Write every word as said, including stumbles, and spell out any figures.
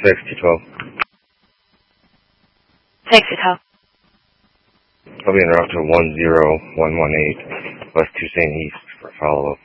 six, two twelve. Taxi call. I'll be en route to one zero one one eight, West Toussaint East for follow-up.